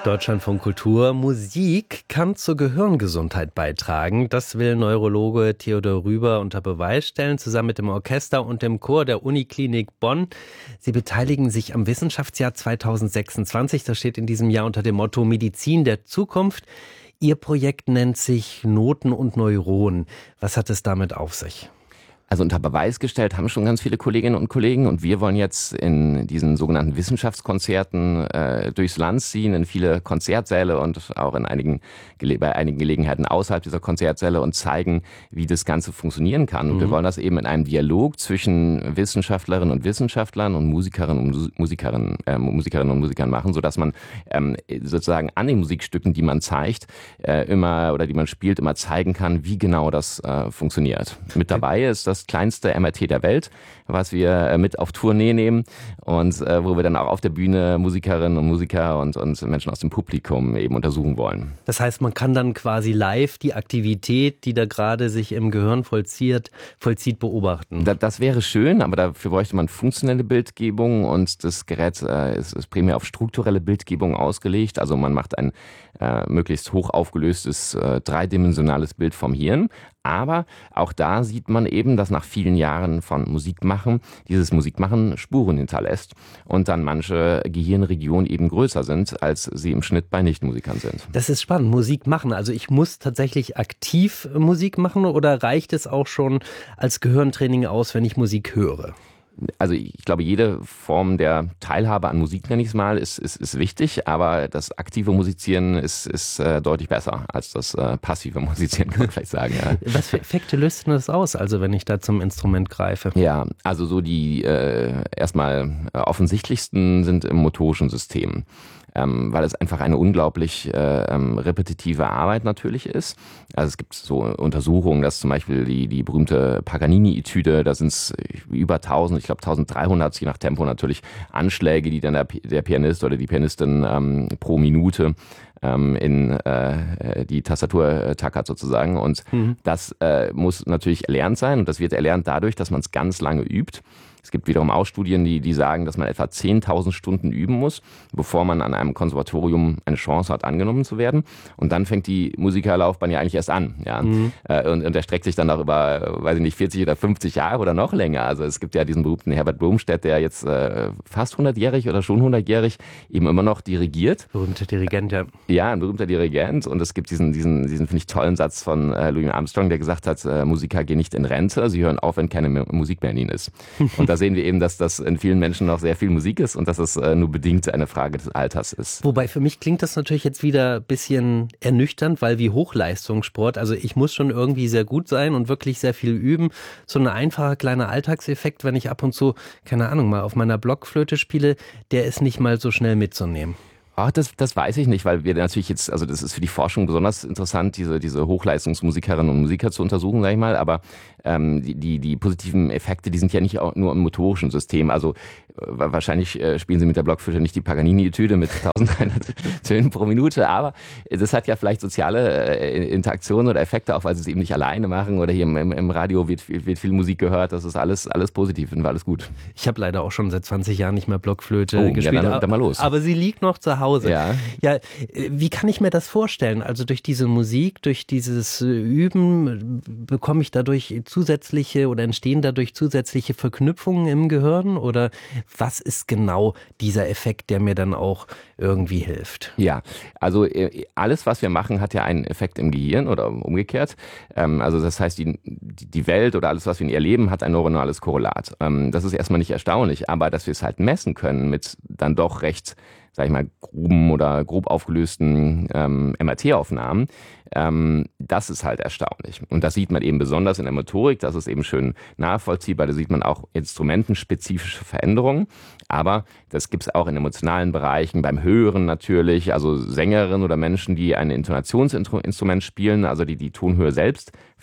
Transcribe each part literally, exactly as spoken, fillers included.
Deutschlandfunk Kultur. Musik kann zur Gehirngesundheit beitragen. Das will Neurologe Theodor Rüber unter Beweis stellen, zusammen mit dem Orchester und dem Chor der Uniklinik Bonn. Sie beteiligen sich am Wissenschaftsjahr zweitausendsechsundzwanzig. Das steht in diesem Jahr unter dem Motto Medizin der Zukunft. Ihr Projekt nennt sich Noten und Neuronen. Was hat es damit auf sich? Also unter Beweis gestellt haben schon ganz viele Kolleginnen und Kollegen, und wir wollen jetzt in diesen sogenannten Wissenschaftskonzerten äh, durchs Land ziehen, in viele Konzertsäle und auch in einigen, bei einigen Gelegenheiten außerhalb dieser Konzertsäle und zeigen, wie das Ganze funktionieren kann. Und mhm. wir wollen das eben in einem Dialog zwischen Wissenschaftlerinnen und Wissenschaftlern und Musikerinnen und Musikerinnen, äh, Musikerinnen und Musikern machen, sodass man ähm, sozusagen an den Musikstücken, die man zeigt, äh, immer oder die man spielt, immer zeigen kann, wie genau das äh, funktioniert. Mit dabei ist das das kleinste M R T der Welt, was wir mit auf Tournee nehmen und äh, wo wir dann auch auf der Bühne Musikerinnen und Musiker und, und Menschen aus dem Publikum eben untersuchen wollen. Das heißt, man kann dann quasi live die Aktivität, die da gerade sich im Gehirn vollzieht, vollzieht beobachten. Da, das wäre schön, aber dafür bräuchte man funktionelle Bildgebung, und das Gerät äh, ist, ist primär auf strukturelle Bildgebung ausgelegt. Also man macht ein äh, möglichst hoch aufgelöstes, äh, dreidimensionales Bild vom Hirn. Aber auch da sieht man eben, dass nach vielen Jahren von Musikmachen dieses Musikmachen Spuren hinterlässt und dann manche Gehirnregionen eben größer sind, als sie im Schnitt bei Nichtmusikern sind. Das ist spannend, Musik machen. Also ich muss tatsächlich aktiv Musik machen, oder reicht es auch schon als Gehirntraining aus, wenn ich Musik höre? Also ich glaube, jede Form der Teilhabe an Musik, nenne ich es mal, ist, ist, ist wichtig, aber das aktive Musizieren ist, ist äh, deutlich besser als das äh, passive Musizieren, kann man vielleicht sagen. Ja. Was für Effekte löst denn das aus, also wenn ich da zum Instrument greife? Ja, also so die äh, erstmal äh, offensichtlichsten sind im motorischen System. Ähm, weil es einfach eine unglaublich äh, ähm, repetitive Arbeit natürlich ist. Also es gibt so Untersuchungen, dass zum Beispiel die, die berühmte Paganini-Etüde, da sind es über tausend, ich glaube tausenddreihundert, je nach Tempo natürlich, Anschläge, die dann der, der Pianist oder die Pianistin ähm, pro Minute ähm, in äh, die Tastatur tackert sozusagen. Und mhm. das äh, muss natürlich erlernt sein, und das wird erlernt dadurch, dass man es ganz lange übt. Es gibt wiederum auch Studien, die, die sagen, dass man etwa zehntausend Stunden üben muss, bevor man an einem Konservatorium eine Chance hat, angenommen zu werden. Und dann fängt die Musikerlaufbahn ja eigentlich erst an. Ja? Mhm. Und, und erstreckt sich dann auch über, weiß ich nicht, vierzig oder fünfzig Jahre oder noch länger. Also es gibt ja diesen berühmten Herbert Blomstedt, der jetzt äh, fast hundertjährig oder schon hundertjährig eben immer noch dirigiert. Berühmter Dirigent, ja. Ja, ein berühmter Dirigent. Und es gibt diesen, diesen, diesen finde ich, tollen Satz von äh, Louis Armstrong, der gesagt hat, äh, Musiker gehen nicht in Rente, sie hören auf, wenn keine Musik mehr in ihnen ist. Und da sehen wir eben, dass das in vielen Menschen noch sehr viel Musik ist und dass es äh, nur bedingt eine Frage des Alters ist. Wobei für mich klingt das natürlich jetzt wieder ein bisschen ernüchternd, weil wie Hochleistungssport, also ich muss schon irgendwie sehr gut sein und wirklich sehr viel üben. So ein einfacher kleiner Alltagseffekt, wenn ich ab und zu, keine Ahnung, mal auf meiner Blockflöte spiele, der ist nicht mal so schnell mitzunehmen. Ach, das, das weiß ich nicht, weil wir natürlich jetzt, also das ist für die Forschung besonders interessant, diese, diese Hochleistungsmusikerinnen und Musiker zu untersuchen, sag ich mal, aber ähm, die, die, die positiven Effekte, die sind ja nicht auch nur im motorischen System, also äh, wahrscheinlich äh, spielen sie mit der Blockflöte nicht die Paganini-Etüde mit tausenddreihundert Tönen pro Minute, aber das hat ja vielleicht soziale äh, Interaktionen oder Effekte, auch weil sie es eben nicht alleine machen, oder hier im, im, im Radio wird, wird viel Musik gehört, das ist alles, alles positiv und alles gut. Ich habe leider auch schon seit zwanzig Jahren nicht mehr Blockflöte oh, gespielt, ja, dann, dann mal los. Aber sie liegt noch zu Hause. Hause. Ja. ja, wie kann ich mir das vorstellen? Also durch diese Musik, durch dieses Üben, bekomme ich dadurch zusätzliche oder entstehen dadurch zusätzliche Verknüpfungen im Gehirn? Oder was ist genau dieser Effekt, der mir dann auch irgendwie hilft? Ja, also alles, was wir machen, hat ja einen Effekt im Gehirn oder umgekehrt. Also das heißt, die, die Welt oder alles, was wir erleben, hat ein neuronales Korrelat. Das ist erstmal nicht erstaunlich, aber dass wir es halt messen können mit dann doch recht, sag ich mal, groben oder grob aufgelösten ähm, M R T-Aufnahmen, ähm, das ist halt erstaunlich. Und das sieht man eben besonders in der Motorik, das ist eben schön nachvollziehbar, da sieht man auch instrumentenspezifische Veränderungen, aber das gibt es auch in emotionalen Bereichen, beim Hören natürlich, also Sängerinnen oder Menschen, die ein Intonationsinstrument spielen, also die die Tonhöhe selbst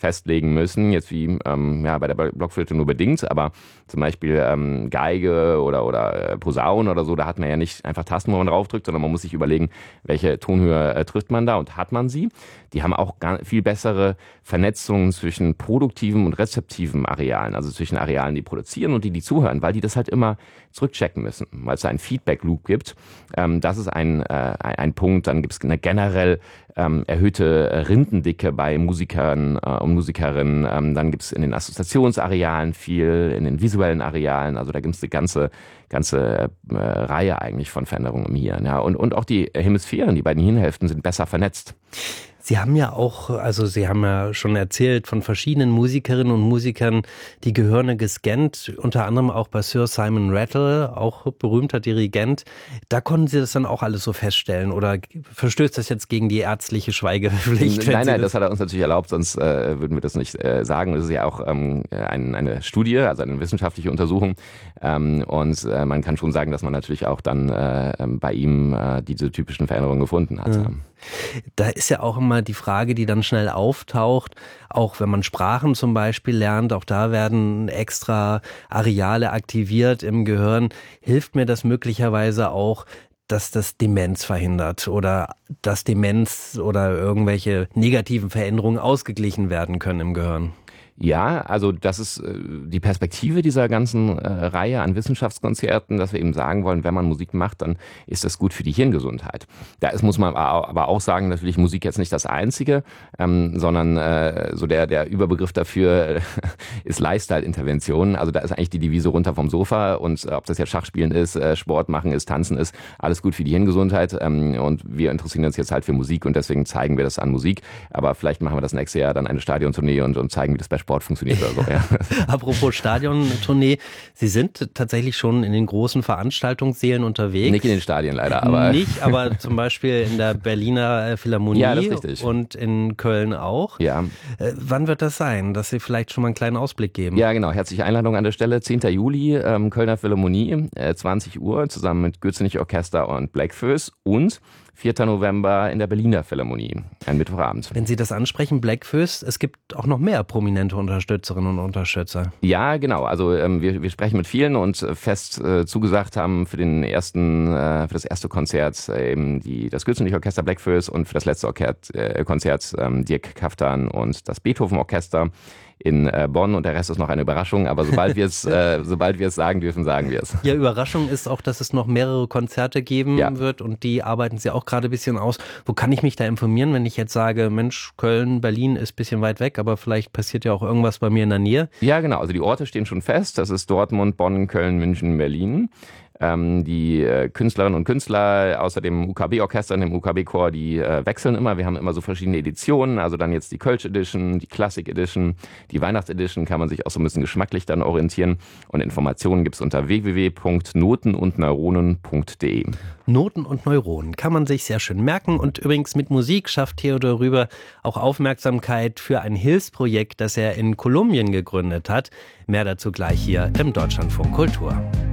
festlegen müssen, jetzt wie ähm, ja, bei der Blockflöte nur bedingt, aber zum Beispiel ähm, Geige oder, oder Posaune oder so, da hat man ja nicht einfach Tasten, wo man draufdrückt, sondern man muss sich überlegen, welche Tonhöhe äh, trifft man da und hat man sie. Die haben auch gar, viel bessere Vernetzungen zwischen produktiven und rezeptiven Arealen, also zwischen Arealen, die produzieren und die, die zuhören, weil die das halt immer zurückchecken müssen, weil es da einen Feedback-Loop gibt. Ähm, das ist ein, äh, ein Punkt. Dann gibt es eine generell ähm, erhöhte Rindendicke bei Musikern äh, und Musikerinnen. Ähm, dann gibt es in den Assoziationsarealen viel, in den visuellen Arealen. Also da gibt es eine ganze, ganze äh, Reihe eigentlich von Veränderungen im Hirn. Ja. Und, und auch die Hemisphären, die beiden Hirnhälften sind besser vernetzt. Sie haben ja auch, also Sie haben ja schon erzählt von verschiedenen Musikerinnen und Musikern, die Gehirne gescannt, unter anderem auch bei Sir Simon Rattle, auch berühmter Dirigent. Da konnten Sie das dann auch alles so feststellen oder verstößt das jetzt gegen die ärztliche Schweigepflicht? Nein, nein, das hat er uns natürlich erlaubt, sonst äh, würden wir das nicht äh, sagen. Das ist ja auch ähm, ein, eine Studie, also eine wissenschaftliche Untersuchung. Ähm, und äh, man kann schon sagen, dass man natürlich auch dann äh, bei ihm äh, diese typischen Veränderungen gefunden hat. Ja. Da ist ja auch immer die Frage, die dann schnell auftaucht, auch wenn man Sprachen zum Beispiel lernt, auch da werden extra Areale aktiviert im Gehirn. Hilft mir das möglicherweise auch, dass das Demenz verhindert oder dass Demenz oder irgendwelche negativen Veränderungen ausgeglichen werden können im Gehirn? Ja, also das ist äh, die Perspektive dieser ganzen äh, Reihe an Wissenschaftskonzerten, dass wir eben sagen wollen, wenn man Musik macht, dann ist das gut für die Hirngesundheit. Da ist, muss man aber auch sagen, natürlich Musik jetzt nicht das Einzige, ähm, sondern äh, so der, der Überbegriff dafür äh, ist Lifestyle-Intervention. Also da ist eigentlich die Devise runter vom Sofa und äh, ob das jetzt Schachspielen ist, äh, Sport machen ist, Tanzen ist, alles gut für die Hirngesundheit. Ähm, und wir interessieren uns jetzt halt für Musik und deswegen zeigen wir das an Musik. Aber vielleicht machen wir das nächste Jahr dann eine Stadiontournee und, und zeigen, wie das bei Sport funktioniert oder so. Ja. Apropos Stadiontournee, Sie sind tatsächlich schon in den großen Veranstaltungssälen unterwegs. Nicht in den Stadien leider, aber... Nicht, aber zum Beispiel in der Berliner Philharmonie ja, das ist richtig. Und in Köln auch. Ja. Äh, wann wird das sein, dass Sie vielleicht schon mal einen kleinen Ausblick geben? Ja, genau. Herzliche Einladung an der Stelle. zehnter Juli, ähm, Kölner Philharmonie, äh, zwanzig Uhr, zusammen mit Gürzenich Orchester und Bläckfürs und vierter November in der Berliner Philharmonie, ein Mittwochabend. Wenn Sie das ansprechen, Bläckfürs, es gibt auch noch mehr prominente Unterstützerinnen und Unterstützer. Ja, genau. Also ähm, wir, wir sprechen mit vielen und fest äh, zugesagt haben für den ersten, äh, für das erste Konzert äh, eben die, das Gürzenich Orchester Bläckfürs und für das letzte Orchert, äh, Konzert ähm, Dirk Kaftan und das Beethoven Orchester in äh, Bonn und der Rest ist noch eine Überraschung, aber sobald wir es äh, sobald wir es sagen dürfen, sagen wir es. Ja, Überraschung ist auch, dass es noch mehrere Konzerte geben ja. wird und die arbeiten Sie auch gerade ein bisschen aus. Wo kann ich mich da informieren, wenn ich jetzt sage, Mensch, Köln, Berlin ist ein bisschen weit weg, aber vielleicht passiert ja auch irgendwas bei mir in der Nähe? Ja, genau, also die Orte stehen schon fest, das ist Dortmund, Bonn, Köln, München, Berlin. Ähm, die äh, Künstlerinnen und Künstler außer dem U K B-Orchester und dem U K B-Chor, die äh, wechseln immer. Wir haben immer so verschiedene Editionen, also dann jetzt die Kölsch Edition, die Classic Edition, die Weihnachts Edition, kann man sich auch so ein bisschen geschmacklich dann orientieren. Und Informationen gibt's unter w w w punkt noten und neuronen punkt d e. Noten und Neuronen kann man sich sehr schön merken. Und übrigens mit Musik schafft Theodor Rüber auch Aufmerksamkeit für ein Hilfsprojekt, das er in Kolumbien gegründet hat. Mehr dazu gleich hier im Deutschlandfunk Kultur.